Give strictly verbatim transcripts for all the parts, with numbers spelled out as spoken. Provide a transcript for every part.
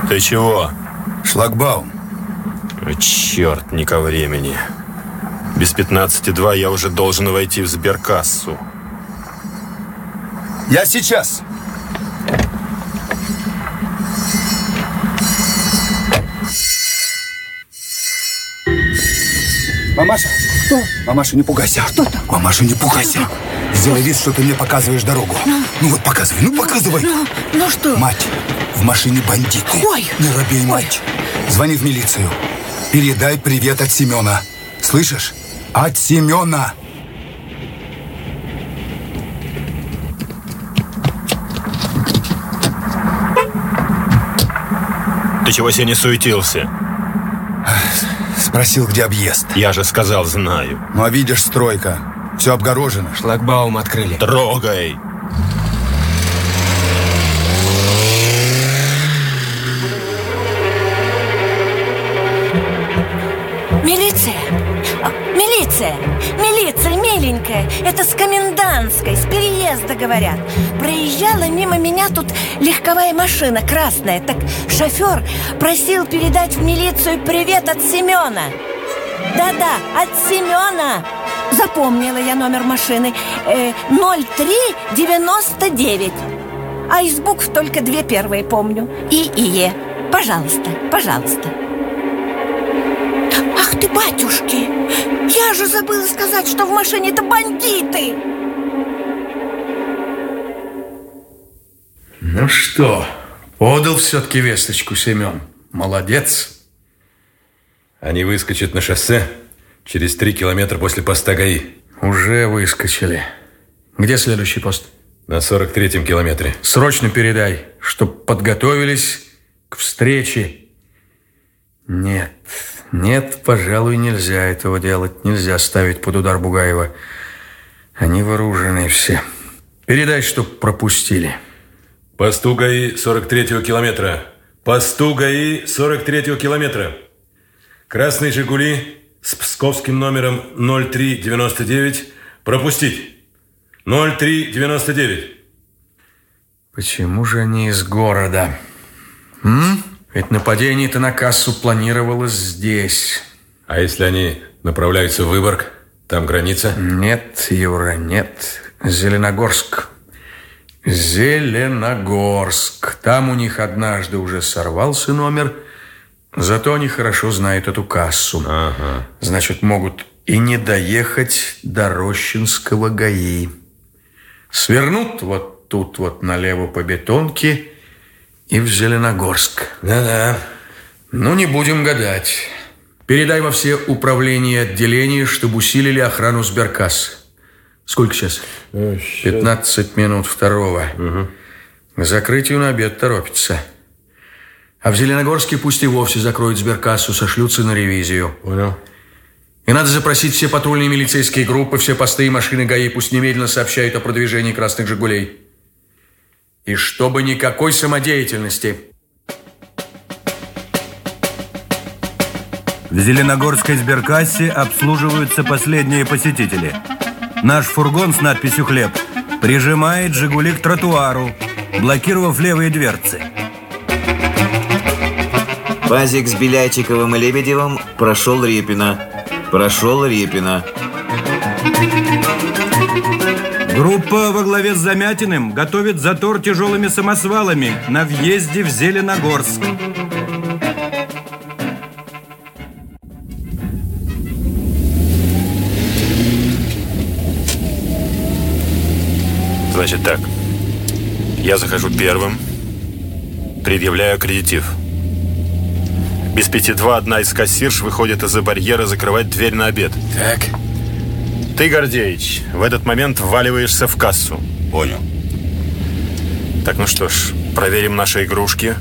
Ты чего? Шлагбаум. О, черт, не ко времени. Без пятнадцати два я уже должен войти в сберкассу. Я сейчас. Мамаша. Что? Мамаша, не пугайся. Что там? Мамаша, не пугайся. Сделай вид, что ты мне показываешь дорогу. Ну, ну вот показывай, ну показывай. Ну, ну что? Мать, в машине бандиты. Ой. Не робей, мать. Звони в милицию. Передай привет от Семена. Слышишь? От Семена. Ты чего себе не суетился? Спросил, где объезд. Я же сказал, знаю. Ну, а видишь, стройка. Все обгорожено. Шлагбаум открыли. Трогай. Милиция! Милиция! Милиция, миленькая! Это с комендантской, с переезда, говорят. Проезжала мимо меня тут легковая машина красная. Так шофер просил передать в милицию привет от Семена. Да-да, от Семена. Запомнила я номер машины. э, ноль три девяносто девять. А из букв только две первые помню. И и Е. Пожалуйста, пожалуйста. Ах ты, батюшки! Я же забыла сказать, что в машине-то бандиты! Ну что, подал все-таки весточку Семен. Молодец. Они выскочат на шоссе через три километра после поста ГАИ. Уже выскочили. Где следующий пост? На сорок третьем километре. Срочно передай, чтоб подготовились к встрече. Нет, нет, пожалуй, нельзя этого делать. Нельзя ставить под удар Бугаева. Они вооружены все. Передай, чтоб пропустили. Посту ГАИ сорок третьего километра. Посту ГАИ сорок третьего километра. Красные «Жигули» с псковским номером ноль три девяносто девять пропустить. ноль три девяносто девять. Почему же они из города? М? Ведь нападение-то на кассу планировалось здесь. А если они направляются в Выборг? Там граница? Нет, Юра, нет. Зеленогорск. Зеленогорск. Там у них однажды уже сорвался номер. Зато они хорошо знают эту кассу. Ага. Значит, могут и не доехать до Рощинского ГАИ. Свернут вот тут вот налево по бетонке и в Зеленогорск. Да-да. Ну, не будем гадать. Передай во все управления и отделения, чтобы усилили охрану сберкассы. Сколько сейчас? пятнадцать минут второго. Угу. К закрытию на обед торопится. А в Зеленогорске пусть и вовсе закроют сберкассу, сошлются на ревизию. Понял. И надо запросить все патрульные милицейские группы, все посты и машины ГАИ, пусть немедленно сообщают о продвижении красных «Жигулей». И чтобы никакой самодеятельности. В Зеленогорской сберкассе обслуживаются последние посетители. Наш фургон с надписью «Хлеб» прижимает «Жигули» к тротуару, блокировав левые дверцы. Пазик с Белячиковым и Лебедевым прошел Репина. Прошел Репина. Группа во главе с Замятиным готовит затор тяжелыми самосвалами на въезде в Зеленогорск. Значит так. Я захожу первым, предъявляю аккредитив. Без пяти два одна из кассирш выходит из-за барьера закрывать дверь на обед. Так. Ты, Гордеич, в этот момент вваливаешься в кассу. Понял. Так, ну что ж, проверим наши игрушки.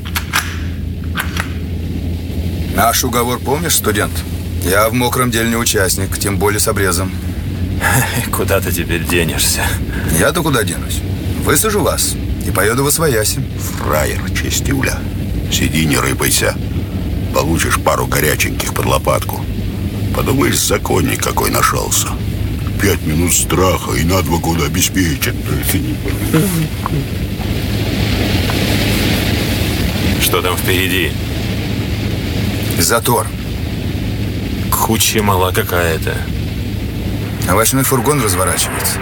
Наш уговор помнишь, студент? Я в мокром деле не участник, тем более с обрезом. Куда ты теперь денешься? Я-то куда денусь? Высажу вас и поеду восвояси. Фраер, чистюля. Сиди, не рыпайся. Получишь пару горяченьких под лопатку. Подумаешь, законник какой нашелся. Пять минут страха и на два года обеспечат. Что там впереди? Затор. Куча мала какая-то. Овощной фургон разворачивается.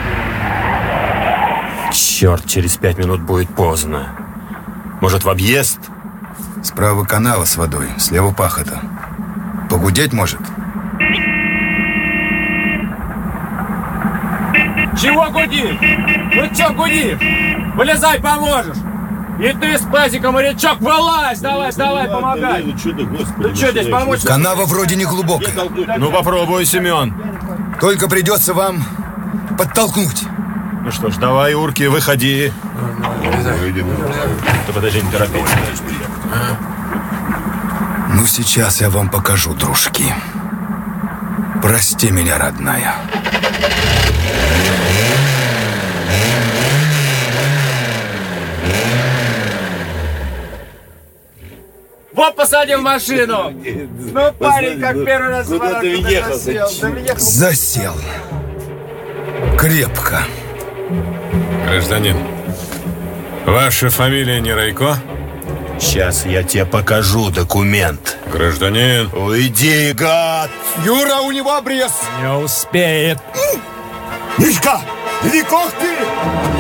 Черт, через пять минут будет поздно. Может, в объезд? Справа канава с водой, слева пахота. Погудеть может? Чего гудишь? Ну чё гудишь? Вылезай, поможешь. И ты с пазиком, морячок, вылазь! Давай, давай, помогай! Ну что здесь помочь? Канава вроде не глубокая. Ну попробуй, Семен. Только придется вам подтолкнуть. Ну что ж, давай, урки, выходи. Да подожди, не торопись. Ну сейчас я вам покажу, дружки. Прости меня, родная. Вот посадил машину! Ну, парень, как первый раз куда ты въехал? Засел. Крепко. Гражданин, ваша фамилия не Райко? Сейчас я тебе покажу документ. Гражданин. Уйди, гад! Юра, у него обрез. Не успеет. Мишка, иди когти!